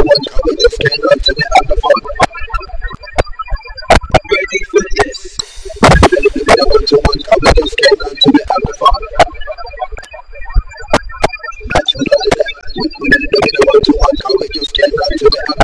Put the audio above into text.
one, come and just can't run to the amplifier. Ready for this? The one to one, come and just can't run to the amplifier. Natural like that. When the one to one, come and just can't run to the amplifier.